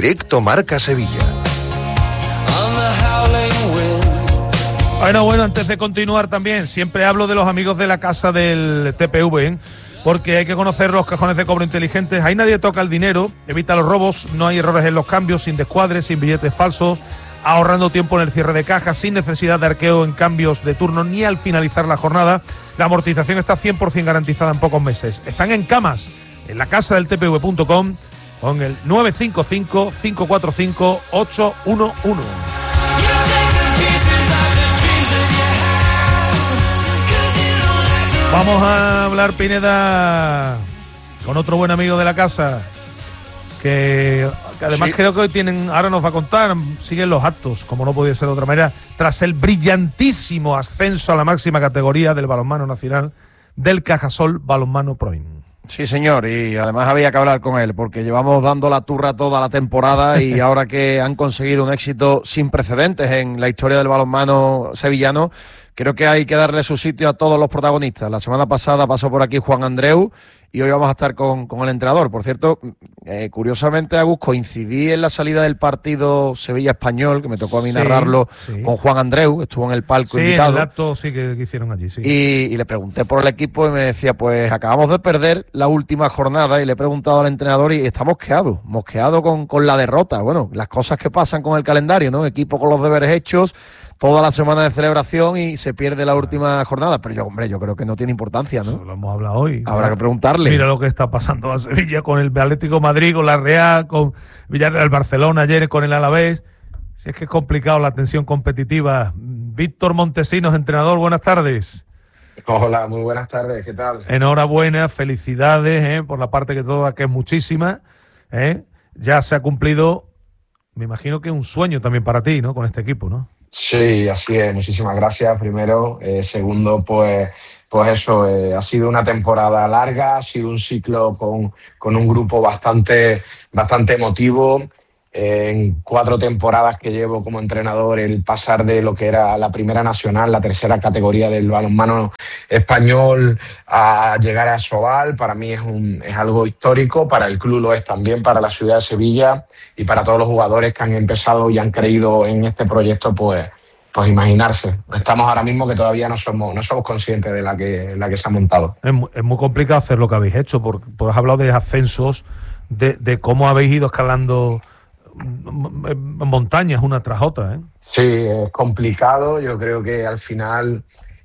Directo Marca Sevilla. Bueno, antes de continuar también, siempre hablo de los amigos de la casa del TPV, porque hay que conocer los cajones de cobro inteligentes. Ahí nadie toca el dinero, evita los robos, no hay errores en los cambios, sin descuadres, sin billetes falsos, ahorrando tiempo en el cierre de cajas, sin necesidad de arqueo en cambios de turno ni al finalizar la jornada. La amortización está 100% garantizada en pocos meses. Están en Camas, en la casa del TPV.com, con el 955-545-811. Vamos a hablar, Pineda, con otro buen amigo de la casa, que además sí, creo que hoy tienen, ahora nos va a contar, siguen los actos, como no podía ser de otra manera, tras el brillantísimo ascenso a la máxima categoría del balonmano nacional del Cajasol Balonmano Proin. Sí, señor, y además había que hablar con él, porque llevamos dando la turra toda la temporada y ahora que han conseguido un éxito sin precedentes en la historia del balonmano sevillano, creo que hay que darle su sitio a todos los protagonistas. La semana pasada pasó por aquí Juan Andreu y hoy vamos a estar con el entrenador. Por cierto, curiosamente, Agus, coincidí en la salida del partido Sevilla-Español, que me tocó a mí narrarlo con Juan Andreu, estuvo en el palco invitado. Sí, en el acto sí que hicieron allí, sí. Y le pregunté por el equipo y me decía, pues acabamos de perder la última jornada y le he preguntado al entrenador y estamos mosqueados con la derrota. Bueno, las cosas que pasan con el calendario, ¿no? Equipo con los deberes hechos, toda la semana de celebración y se pierde la última jornada. Pero yo creo que no tiene importancia, ¿no? Eso lo hemos hablado hoy. Habrá que preguntarle. Mira lo que está pasando a Sevilla con el Atlético de Madrid, con la Real, con Villarreal, Barcelona ayer, con el Alavés. Si es que es complicado la tensión competitiva. Víctor Montesinos, entrenador, buenas tardes. Hola, muy buenas tardes, ¿qué tal? Enhorabuena, felicidades, por la parte que toda, que es muchísima. Ya se ha cumplido, me imagino que un sueño también para ti, ¿no? Con este equipo, ¿no? Sí, así es, muchísimas gracias primero. Segundo, pues eso, ha sido una temporada larga, ha sido un ciclo con un grupo bastante emotivo. En 4 temporadas que llevo como entrenador, el pasar de lo que era la primera nacional, la tercera categoría del balonmano español, a llegar a Sobal, para mí es algo histórico, para el club lo es también, para la ciudad de Sevilla y para todos los jugadores que han empezado y han creído en este proyecto, pues imaginarse. Estamos ahora mismo que todavía no somos conscientes de la que se ha montado. Es muy complicado hacer lo que habéis hecho, porque has hablado de ascensos, de cómo habéis ido escalando montañas una tras otra, ¿eh? Sí, es complicado. Yo creo que al final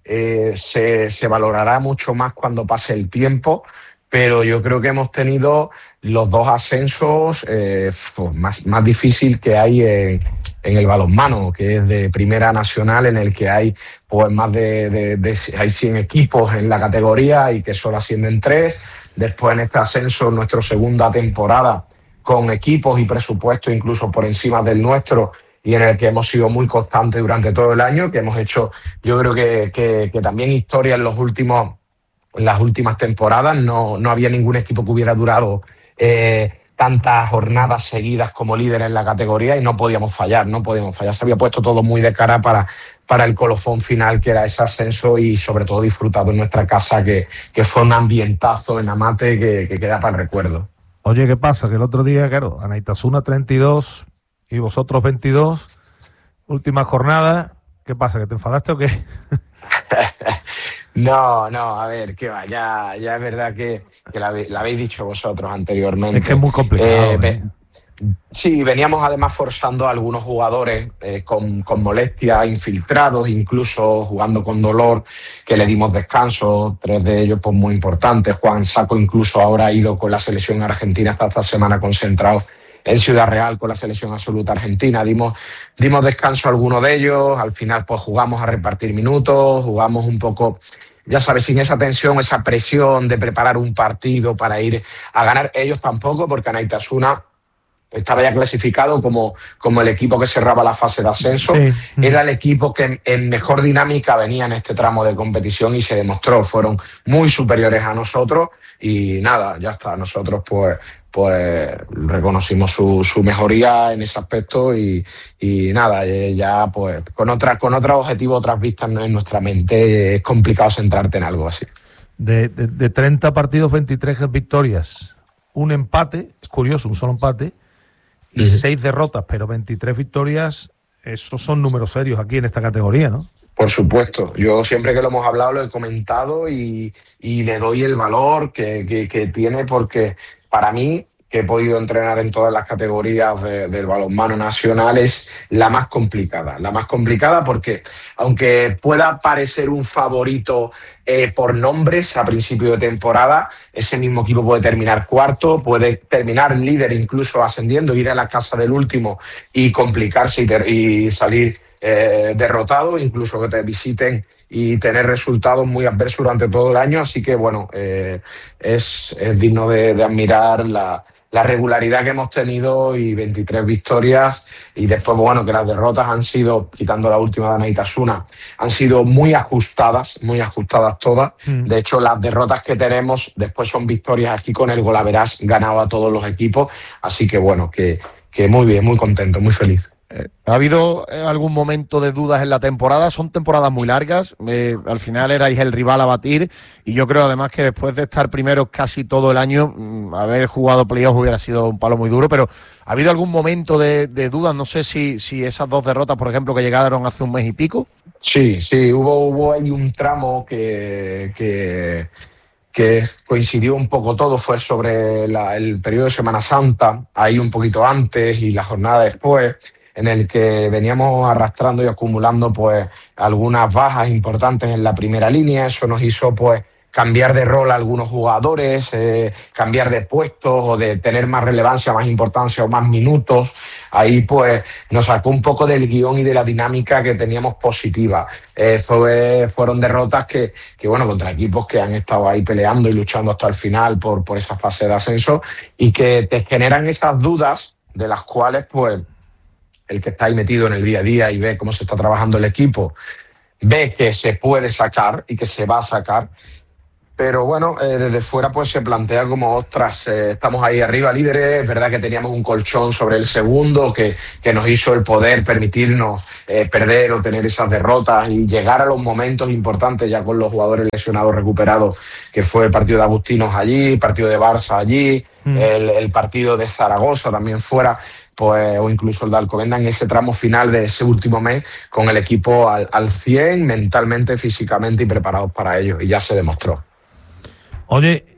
se valorará mucho más cuando pase el tiempo, pero yo creo que hemos tenido los 2 ascensos más difícil que hay en el balonmano, que es de primera nacional, en el que hay pues más hay 100 equipos en la categoría y que solo ascienden 3. Después en este ascenso, nuestra segunda temporada, con equipos y presupuestos incluso por encima del nuestro, y en el que hemos sido muy constantes durante todo el año, que hemos hecho, yo creo que también historia en las últimas temporadas. No había ningún equipo que hubiera durado tantas jornadas seguidas como líder en la categoría y no podíamos fallar. Se había puesto todo muy de cara para el colofón final, que era ese ascenso, y sobre todo disfrutado en nuestra casa, que fue un ambientazo en Amate que queda para el recuerdo. Oye, ¿qué pasa? Que el otro día, claro, Anaitasuna 32 y vosotros 22, última jornada. ¿Qué pasa? ¿Que te enfadaste o qué? No, a ver, qué va, ya es verdad que la habéis dicho vosotros anteriormente. Es que es muy complicado. Sí, veníamos además forzando a algunos jugadores con molestias, infiltrados, incluso jugando con dolor, que le dimos descanso, 3 de ellos pues muy importantes. Juan Saco incluso ahora ha ido con la selección argentina hasta esta semana concentrado en Ciudad Real con la selección absoluta argentina. Dimos descanso a algunos de ellos, al final pues jugamos a repartir minutos, jugamos un poco, ya sabes, sin esa tensión, esa presión de preparar un partido para ir a ganar. Ellos tampoco, porque Anaitasuna estaba ya clasificado como el equipo que cerraba la fase de ascenso. Sí. Era el equipo que en mejor dinámica venía en este tramo de competición y se demostró. Fueron muy superiores a nosotros y nada, ya está. Nosotros pues reconocimos su mejoría en ese aspecto y nada, ya pues con otros objetivos, otras vistas en nuestra mente, es complicado centrarte en algo así. De 30 partidos, 23 victorias, un empate, es curioso, un solo empate, y 6 derrotas, pero 23 victorias, esos son números serios aquí en esta categoría, ¿no? Por supuesto, yo siempre que lo hemos hablado lo he comentado y le doy el valor que tiene, porque para mí, que he podido entrenar en todas las categorías del balonmano nacional, es la más complicada. La más complicada porque, aunque pueda parecer un favorito por nombres a principio de temporada, ese mismo equipo puede terminar cuarto, puede terminar líder, incluso ascendiendo, ir a la casa del último y complicarse y salir derrotado, incluso que te visiten y tener resultados muy adversos durante todo el año. Así que bueno, es digno de admirar la regularidad que hemos tenido, y 23 victorias, y después, bueno, que las derrotas han sido, quitando la última de Anaitasuna, han sido muy ajustadas todas. De hecho, las derrotas que tenemos después son victorias aquí con el golaveras ganado a todos los equipos. Así que bueno, que muy bien, muy contento, muy feliz. ¿Ha habido algún momento de dudas en la temporada? Son temporadas muy largas, al final erais el rival a batir, y yo creo además que después de estar primeros casi todo el año, haber jugado playoffs hubiera sido un palo muy duro, pero ¿ha habido algún momento de dudas? No sé si esas 2 derrotas, por ejemplo, que llegaron hace un mes y pico. Sí, hubo ahí un tramo que coincidió un poco todo, fue sobre el periodo de Semana Santa, ahí un poquito antes y la jornada después, en el que veníamos arrastrando y acumulando pues algunas bajas importantes en la primera línea. Eso nos hizo pues cambiar de rol a algunos jugadores, cambiar de puestos o de tener más relevancia, más importancia o más minutos. Ahí pues nos sacó un poco del guión y de la dinámica que teníamos positiva. Fueron derrotas que bueno, contra equipos que han estado ahí peleando y luchando hasta el final por esa fase de ascenso, y que te generan esas dudas de las cuales pues el que está ahí metido en el día a día y ve cómo se está trabajando el equipo, ve que se puede sacar y que se va a sacar. Pero bueno, desde fuera pues se plantea como, ostras, estamos ahí arriba líderes. Es verdad que teníamos un colchón sobre el segundo que nos hizo el poder permitirnos perder o tener esas derrotas y llegar a los momentos importantes ya con los jugadores lesionados recuperados, que fue el partido de Agustinos allí, el partido de Barça allí, el partido de Zaragoza también fuera, pues, o incluso el de Alcobendas en ese tramo final de ese último mes, con el equipo al 100, mentalmente, físicamente y preparados para ello, y ya se demostró. Oye,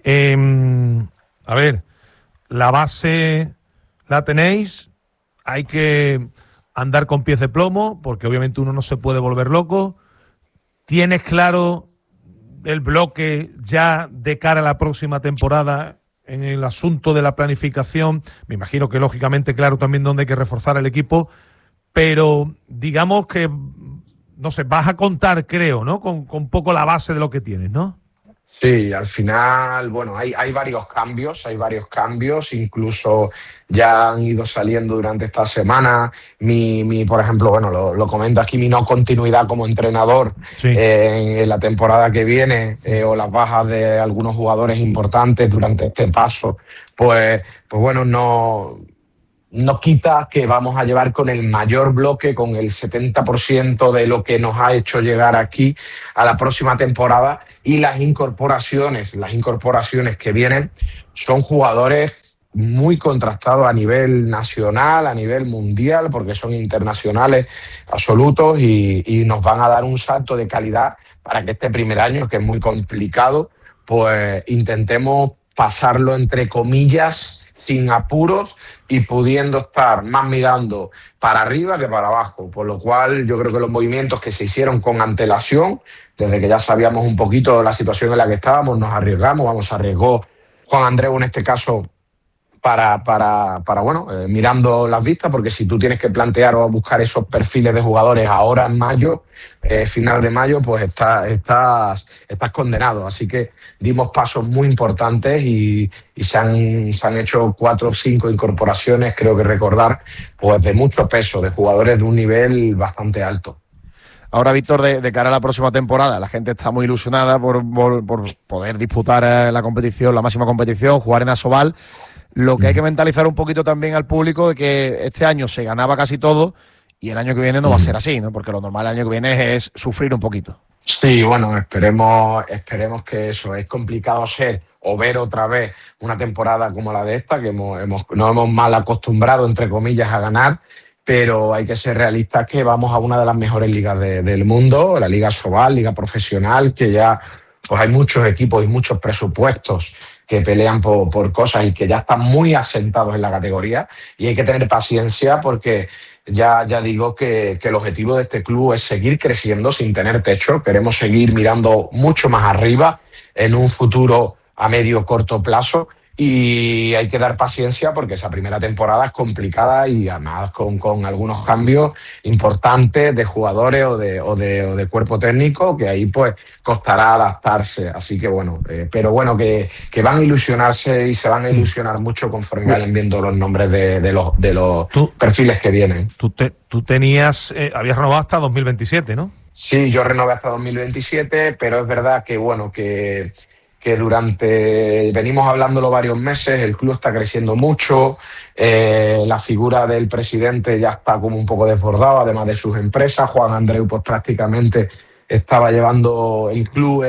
a ver, la base la tenéis, hay que andar con pies de plomo, porque obviamente uno no se puede volver loco. ¿Tienes claro el bloque ya de cara a la próxima temporada en el asunto de la planificación? Me imagino que lógicamente claro también dónde hay que reforzar el equipo, pero digamos que, no sé, vas a contar, creo, ¿no? Con un poco la base de lo que tienes, ¿no? Sí, al final, bueno, hay varios cambios, incluso ya han ido saliendo durante esta semana. Por ejemplo, bueno, lo comento aquí, mi no continuidad como entrenador en la temporada que viene, o las bajas de algunos jugadores importantes durante este paso, pues bueno, no quita que vamos a llevar con el mayor bloque, con el 70% de lo que nos ha hecho llegar aquí a la próxima temporada, y las incorporaciones que vienen son jugadores muy contrastados a nivel nacional, a nivel mundial, porque son internacionales absolutos y nos van a dar un salto de calidad para que este primer año, que es muy complicado, pues intentemos pasarlo entre comillas sin apuros y pudiendo estar más mirando para arriba que para abajo, por lo cual yo creo que los movimientos que se hicieron con antelación, desde que ya sabíamos un poquito la situación en la que estábamos, nos arriesgamos, arriesgó Juan Andreu en este caso para mirando las vistas, porque si tú tienes que plantear o buscar esos perfiles de jugadores ahora en mayo, final de mayo, pues estás condenado. Así que dimos pasos muy importantes y se han hecho 4 o 5 incorporaciones, creo que recordar, pues de mucho peso, de jugadores de un nivel bastante alto. Ahora, Víctor, de cara a la próxima temporada, la gente está muy ilusionada por poder disputar la competición, la máxima competición, jugar en Asobal. Lo que hay que mentalizar un poquito también al público de que este año se ganaba casi todo y el año que viene no va a ser así, ¿no? Porque lo normal el año que viene es sufrir un poquito. Sí, bueno, esperemos que eso. Es complicado ser o ver otra vez una temporada como la de esta, que nos hemos mal acostumbrado, entre comillas, a ganar, pero hay que ser realistas que vamos a una de las mejores ligas del mundo, la Liga Sobal, liga profesional, que ya pues hay muchos equipos y muchos presupuestos que pelean por cosas y que ya están muy asentados en la categoría, y hay que tener paciencia porque ya digo que el objetivo de este club es seguir creciendo sin tener techo. Queremos seguir mirando mucho más arriba en un futuro a medio corto plazo, y hay que dar paciencia porque esa primera temporada es complicada y además con algunos cambios importantes de jugadores o de cuerpo técnico, que ahí pues costará adaptarse. Así que bueno, pero bueno, que van a ilusionarse y se van a ilusionar mucho conforme vayan viendo los nombres de los perfiles que vienen. Tú tenías, habías renovado hasta 2027, ¿no? Sí, yo renové hasta 2027, pero es verdad que bueno, que venimos hablándolo varios meses, el club está creciendo mucho, la figura del presidente ya está como un poco desbordada, además de sus empresas. Juan Andreu pues prácticamente estaba llevando el club,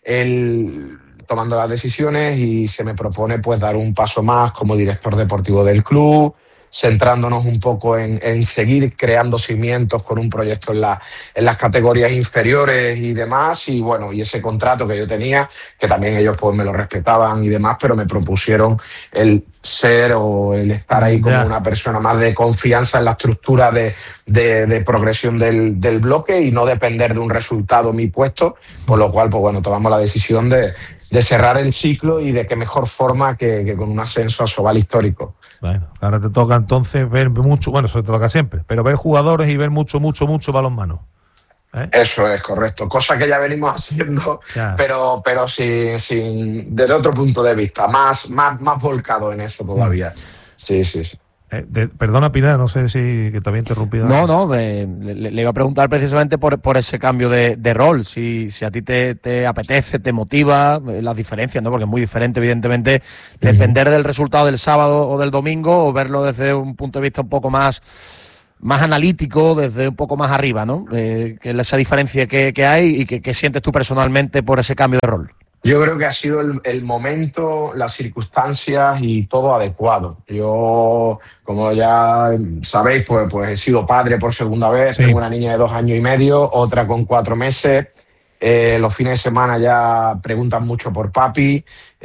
él tomando las decisiones, y se me propone pues dar un paso más como director deportivo del club, centrándonos un poco en seguir creando cimientos con un proyecto en las categorías inferiores y demás. Y bueno, y ese contrato que yo tenía, que también ellos pues me lo respetaban y demás, pero me propusieron el ser o el estar ahí como una persona más de confianza en la estructura de progresión del bloque y no depender de un resultado mi puesto, por lo cual pues bueno, tomamos la decisión de cerrar el ciclo, y de qué mejor forma que con un ascenso a Sobal histórico. Bueno, ahora te toca entonces ver mucho, bueno, eso te toca siempre, pero ver jugadores y ver mucho balonmano. Eso es correcto, cosa que ya venimos haciendo, pero sin desde otro punto de vista, más volcado en eso todavía. Sí. Perdona, Pineda, no sé si que te había interrumpido. No, le iba a preguntar precisamente por ese cambio de rol, si a ti te apetece, te motiva, las diferencias, ¿no? Porque es muy diferente, evidentemente, depender del resultado del sábado o del domingo, o verlo desde un punto de vista un poco más analítico, desde un poco más arriba, ¿no? Que es esa diferencia que hay, y que sientes tú personalmente por ese cambio de rol. Yo creo que ha sido el momento, las circunstancias y todo adecuado. Yo, como ya sabéis, pues he sido padre por segunda vez. Sí. Tengo una niña de 2 años y medio, otra con 4 meses. Los fines de semana ya preguntan mucho por papi.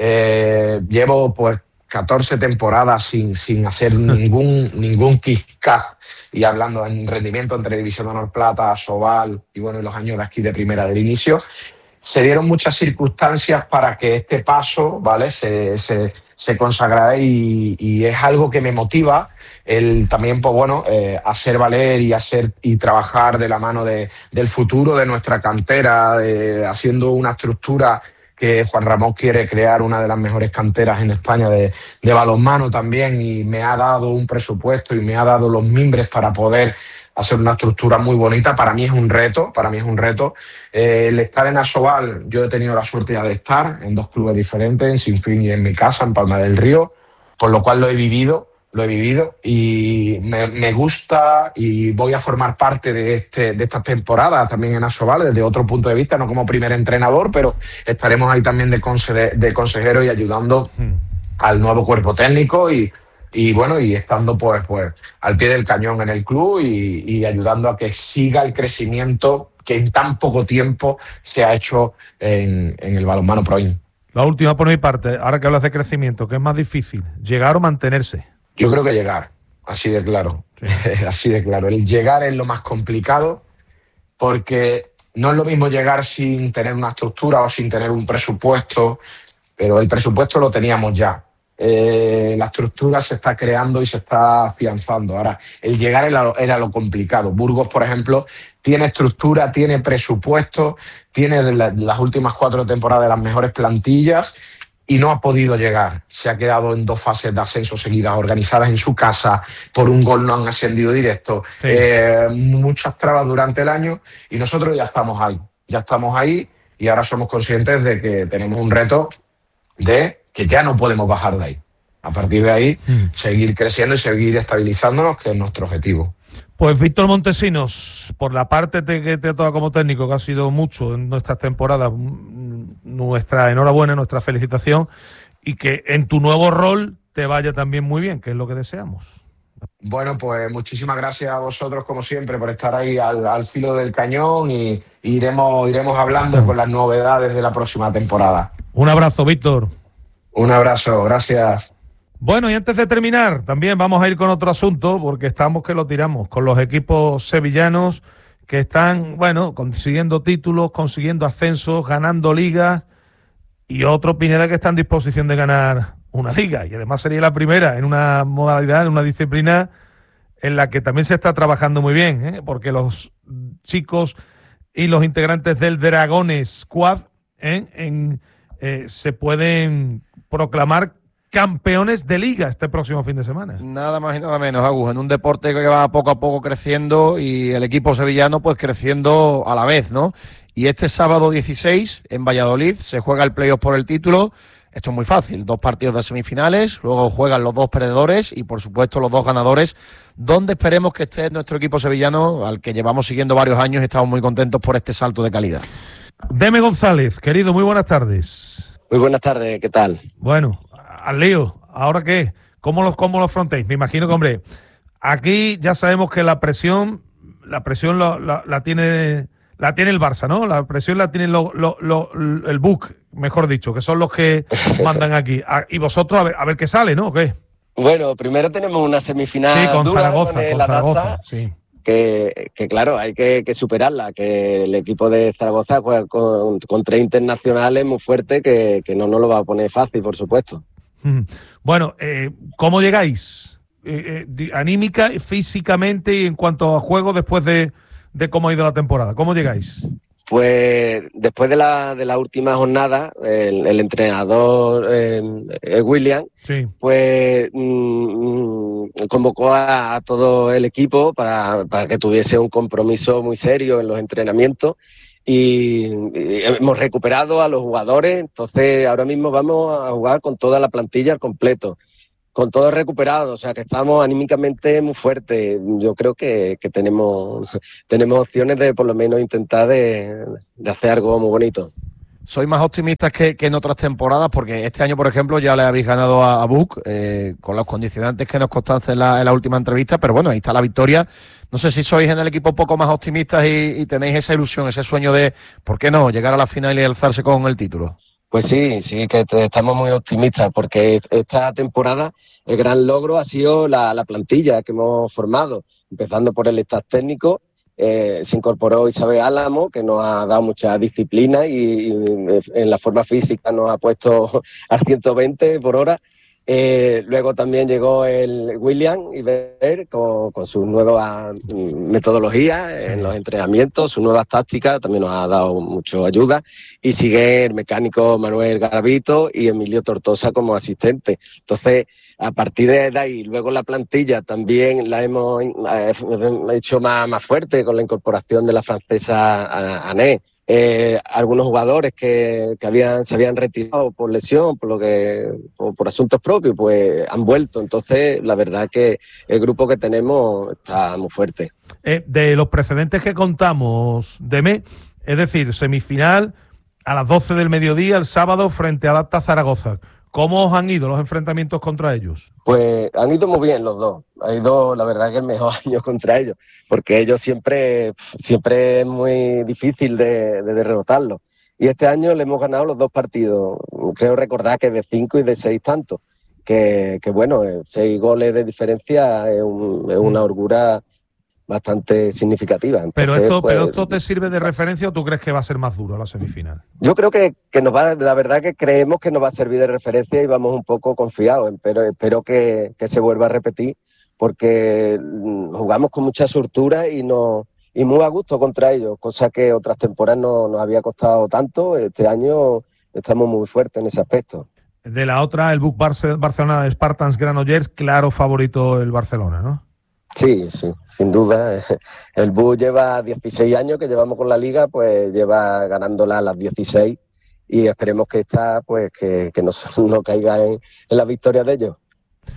Llevo pues 14 temporadas sin hacer ningún kick-cut, y hablando en rendimiento entre División de Honor Plata, Sobal y bueno, y los años de aquí de primera del inicio. Se dieron muchas circunstancias para que este paso, ¿vale?, se consagrara, y es algo que me motiva el también, pues bueno, hacer valer y trabajar de la mano del futuro de nuestra cantera, haciendo una estructura que Juan Ramón quiere crear, una de las mejores canteras en España de balonmano también, y me ha dado un presupuesto y me ha dado los mimbres para poder hacer una estructura muy bonita. Para mí es un reto. El estar en Asobal, yo he tenido la suerte ya de estar en 2 clubes diferentes, en Sinfín y en mi casa, en Palma del Río, por lo cual lo he vivido y me gusta, y voy a formar parte de esta temporada también en Asobal desde otro punto de vista, no como primer entrenador, pero estaremos ahí también de consejero y ayudando al nuevo cuerpo técnico y bueno, y estando pues al pie del cañón en el club y ayudando a que siga el crecimiento que en tan poco tiempo se ha hecho en el balonmano Proin. La última por mi parte, ahora que hablas de crecimiento, ¿qué es más difícil, llegar o mantenerse? Yo creo que llegar, así de claro. Sí. Así de claro. El llegar es lo más complicado, porque no es lo mismo llegar sin tener una estructura o sin tener un presupuesto, pero el presupuesto lo teníamos ya. La estructura se está creando y se está afianzando. Ahora, el llegar era lo complicado. Burgos, por ejemplo, tiene estructura, tiene presupuesto, tiene las últimas 4 temporadas de las mejores plantillas, y no ha podido llegar. Se ha quedado en 2 fases de ascenso seguidas, organizadas en su casa, por un gol no han ascendido directo. Sí. Muchas trabas durante el año, y nosotros ya estamos ahí, y ahora somos conscientes de que tenemos un reto de que ya no podemos bajar de ahí. A partir de ahí, seguir creciendo y seguir estabilizándonos, que es nuestro objetivo. Pues Víctor Montesinos, por la parte que te toca como técnico, que ha sido mucho en nuestras temporadas, nuestra enhorabuena, nuestra felicitación, y que en tu nuevo rol te vaya también muy bien, que es lo que deseamos. Bueno, pues muchísimas gracias a vosotros, como siempre, por estar ahí al filo del cañón, y iremos hablando con las novedades de la próxima temporada. Un abrazo, Víctor. Un abrazo, gracias. Bueno, y antes de terminar, también vamos a ir con otro asunto, porque estamos que lo tiramos, con los equipos sevillanos que están, bueno, consiguiendo títulos, consiguiendo ascensos, ganando ligas, y otro, Pineda, que está en disposición de ganar una liga, y además sería la primera en una modalidad, en una disciplina en la que también se está trabajando muy bien, porque los chicos y los integrantes del Dragones Squad se pueden proclamar campeones de liga este próximo fin de semana. Nada más y nada menos, Agus, en un deporte que va poco a poco creciendo y el equipo sevillano pues creciendo a la vez, ¿no? Y este sábado 16 en Valladolid se juega el playoff por el título. Esto es muy fácil, 2 partidos de semifinales, luego juegan los 2 perdedores y por supuesto los 2 ganadores, donde esperemos que esté nuestro equipo sevillano, al que llevamos siguiendo varios años y estamos muy contentos por este salto de calidad. Deme González, querido, muy buenas tardes. Muy buenas tardes, ¿qué tal? Bueno, al lío, ¿ahora qué? ¿Cómo lo afrontéis? Me imagino que, hombre, aquí ya sabemos que la presión la tiene el Barça, ¿no? La presión la tiene el BUC, mejor dicho, que son los que mandan aquí. Y vosotros a ver qué sale, ¿no? ¿O qué? Bueno, primero tenemos una semifinal sí, con dura Zaragoza, sí. Que claro, hay que superarla, que el equipo de Zaragoza juega con 3 internacionales muy fuertes, que no nos lo va a poner fácil, por supuesto. Bueno, ¿cómo llegáis? Anímica, físicamente y en cuanto a juego después de cómo ha ido la temporada, ¿cómo llegáis? Pues después de la última jornada, el entrenador William, sí, pues convocó a todo el equipo para que tuviese un compromiso muy serio en los entrenamientos y hemos recuperado a los jugadores. Entonces ahora mismo vamos a jugar con toda la plantilla al completo, con todo recuperado, o sea que estamos anímicamente muy fuertes. Yo creo que tenemos opciones de por lo menos intentar de hacer algo muy bonito. ¿Sois más optimistas que en otras temporadas? Porque este año, por ejemplo, ya le habéis ganado a BUC con los condicionantes que nos constaste en la última entrevista, pero bueno, ahí está la victoria. No sé si sois en el equipo un poco más optimistas y tenéis esa ilusión, ese sueño de, ¿por qué no?, llegar a la final y alzarse con el título. Pues sí, que estamos muy optimistas, porque esta temporada el gran logro ha sido la plantilla que hemos formado, empezando por el staff técnico. Se incorporó Isabel Álamo, que nos ha dado mucha disciplina y en la forma física nos ha puesto a 120 por hora. Luego también llegó el William Iber con su nueva metodología en los entrenamientos, sus nuevas tácticas, también nos ha dado mucha ayuda, y sigue el mecánico Manuel Garavito y Emilio Tortosa como asistente. Entonces, a partir de ahí, luego la plantilla también la hemos hecho más fuerte con la incorporación de la francesa Ané. Algunos jugadores que se habían retirado por lesión, por asuntos propios, pues han vuelto. Entonces, la verdad que el grupo que tenemos está muy fuerte. De los precedentes que contamos, Deme, es decir, semifinal a las 12 del mediodía el sábado frente a Adapta Zaragoza. ¿Cómo os han ido los enfrentamientos contra ellos? Pues han ido muy bien los dos. Ha ido, la verdad, que el mejor año contra ellos, porque ellos siempre es muy difícil de derrotarlos. Y este año le hemos ganado los 2 partidos. Creo recordar que de 5 y de 6 tantos. Que bueno, 6 goles de diferencia es una holgura bastante significativa. Entonces, pero esto te sirve de referencia, ¿o tú crees que va a ser más duro la semifinal? Yo creo que la verdad que creemos que nos va a servir de referencia y vamos un poco confiados, pero espero que se vuelva a repetir, porque jugamos con mucha soltura y muy a gusto contra ellos, cosa que otras temporadas no nos había costado tanto. Este año estamos muy fuertes en ese aspecto. De la otra, el BUC Barcelona de Spartans Granollers, claro favorito el Barcelona, ¿no? Sí, sin duda. El BUC lleva 16 años que llevamos con la liga, pues lleva ganándola a las 16, y esperemos que esta, pues que no caiga en la victoria de ellos.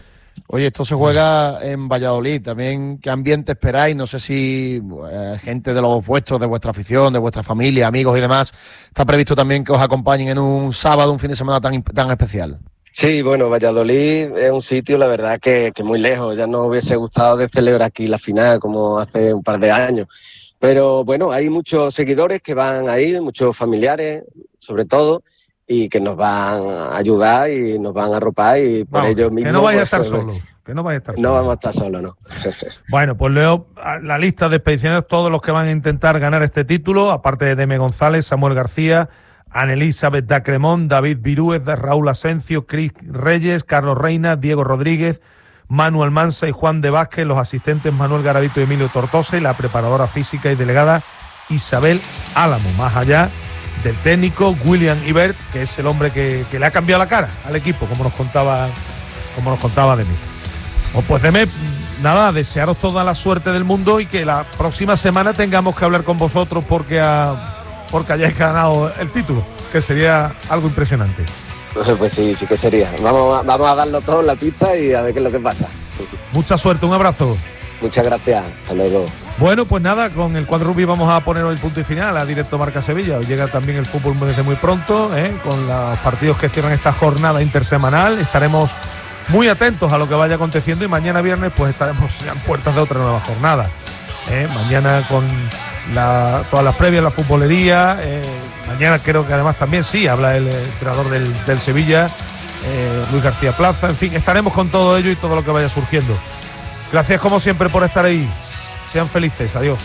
Oye, esto se juega en Valladolid, también, ¿qué ambiente esperáis? No sé si gente de los vuestros, de vuestra afición, de vuestra familia, amigos y demás, está previsto también que os acompañen en un sábado, un fin de semana tan especial. Sí, bueno, Valladolid es un sitio, la verdad, que muy lejos. Ya nos hubiese gustado de celebrar aquí la final, como hace un par de años. Pero bueno, hay muchos seguidores que van a ir, muchos familiares, sobre todo, y que nos van a ayudar y nos van a arropar y por ellos mismos... Que no vaya a estar solo. Que no vaya a estar No vamos a estar solos, ¿no? Bueno, pues leo la lista de expedicionarios, todos los que van a intentar ganar este título, aparte de Deme González, Samuel García, Ana Elizabeth Dacremont, David Virúez, Raúl Asencio, Cris Reyes, Carlos Reina, Diego Rodríguez, Manuel Mansa y Juan de Vázquez, los asistentes Manuel Garavito y Emilio Tortosa y la preparadora física y delegada Isabel Álamo, más allá del técnico William Ibert, que es el hombre que le ha cambiado la cara al equipo, como nos contaba Demi. Pues Demi, nada, desearos toda la suerte del mundo y que la próxima semana tengamos que hablar con vosotros porque hayáis ganado el título, que sería algo impresionante. Pues sí que sería. Vamos a darlo todo en la pista y a ver qué es lo que pasa. Mucha suerte, un abrazo. Muchas gracias, hasta luego. Bueno, pues nada, con el Cuadro Rugby vamos a poner hoy el punto y final a Directo Marca Sevilla. Hoy llega también el fútbol desde muy pronto, con los partidos que cierran esta jornada intersemanal. Estaremos muy atentos a lo que vaya aconteciendo y mañana viernes pues estaremos ya en puertas de otra nueva jornada. Mañana con todas las previas, la futbolería. Mañana creo que además también habla el entrenador del Sevilla, Luis García Plaza. En fin, estaremos con todo ello y todo lo que vaya surgiendo. Gracias como siempre por estar ahí. Sean felices. Adiós.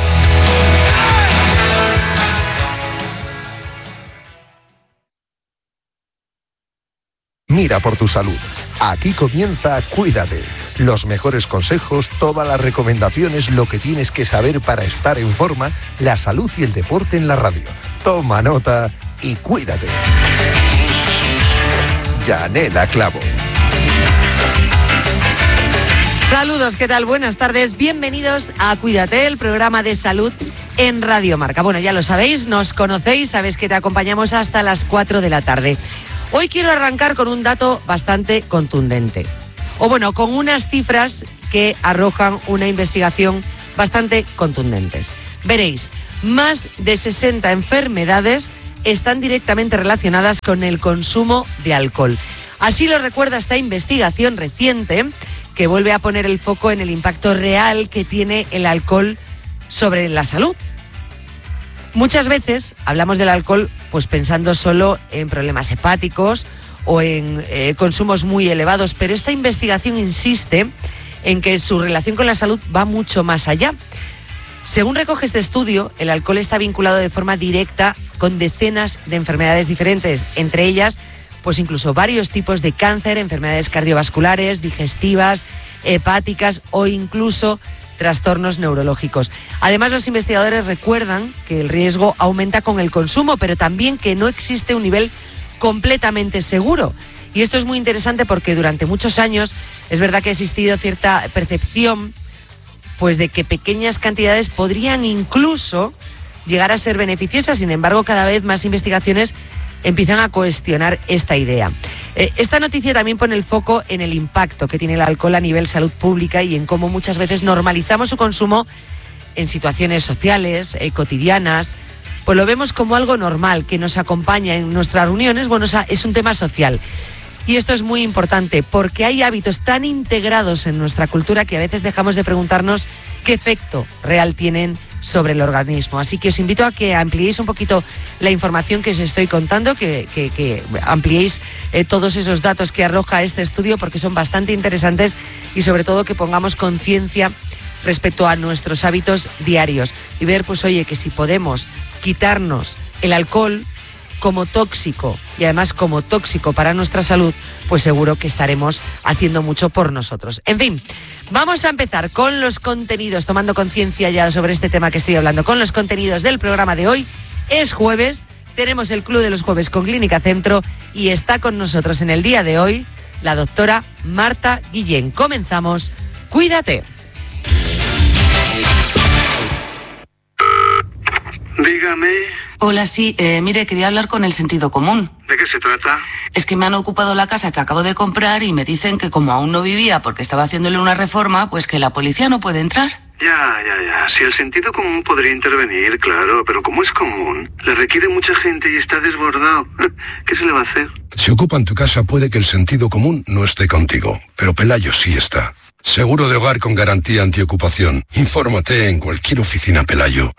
Mira por tu salud. Aquí comienza Cuídate. Los mejores consejos, todas las recomendaciones, lo que tienes que saber para estar en forma, la salud y el deporte en la radio. Toma nota y cuídate. Yanela Clavo. Saludos, ¿qué tal? Buenas tardes, bienvenidos a Cuídate, el programa de salud en Radio Marca. Bueno, ya lo sabéis, nos conocéis, sabéis que te acompañamos hasta las 4 de la tarde. Hoy quiero arrancar con un dato bastante contundente, o bueno, con unas cifras que arrojan una investigación bastante contundentes. Veréis, más de 60 enfermedades están directamente relacionadas con el consumo de alcohol. Así lo recuerda esta investigación reciente, que vuelve a poner el foco en el impacto real que tiene el alcohol sobre la salud. Muchas veces hablamos del alcohol pues pensando solo en problemas hepáticos o en consumos muy elevados, pero esta investigación insiste en que su relación con la salud va mucho más allá. Según recoge este estudio, el alcohol está vinculado de forma directa con decenas de enfermedades diferentes, entre ellas pues incluso varios tipos de cáncer, enfermedades cardiovasculares, digestivas, hepáticas o incluso trastornos neurológicos. Además, los investigadores recuerdan que el riesgo aumenta con el consumo, pero también que no existe un nivel completamente seguro. Y esto es muy interesante porque durante muchos años es verdad que ha existido cierta percepción pues de que pequeñas cantidades podrían incluso llegar a ser beneficiosas. Sin embargo, cada vez más investigaciones empiezan a cuestionar esta idea. Esta noticia también pone el foco en el impacto que tiene el alcohol a nivel salud pública y en cómo muchas veces normalizamos su consumo en situaciones sociales, cotidianas. Pues lo vemos como algo normal, que nos acompaña en nuestras reuniones. Bueno, es un tema social. Y esto es muy importante porque hay hábitos tan integrados en nuestra cultura que a veces dejamos de preguntarnos qué efecto real tienen sobre el organismo. Así que os invito a que ampliéis un poquito la información que os estoy contando, que ampliéis todos esos datos que arroja este estudio porque son bastante interesantes y sobre todo que pongamos conciencia respecto a nuestros hábitos diarios y ver, pues oye, que si podemos quitarnos el alcohol como tóxico y además como tóxico para nuestra salud, pues seguro que estaremos haciendo mucho por nosotros. En fin, vamos a empezar con los contenidos, tomando conciencia ya sobre este tema que estoy hablando, con los contenidos del programa de hoy. Es jueves, tenemos el Club de los Jueves con Clínica Centro y está con nosotros en el día de hoy la doctora Marta Guillén. Comenzamos, cuídate. Dígame. Hola, sí, mire, quería hablar con el sentido común. ¿De qué se trata? Es que me han ocupado la casa que acabo de comprar y me dicen que como aún no vivía porque estaba haciéndole una reforma, pues que la policía no puede entrar. Ya. Si el sentido común podría intervenir, claro, pero como es común, le requiere mucha gente y está desbordado. ¿Qué se le va a hacer? Si ocupan tu casa puede que el sentido común no esté contigo, pero Pelayo sí está. Seguro de hogar con garantía antiocupación. Infórmate en cualquier oficina Pelayo.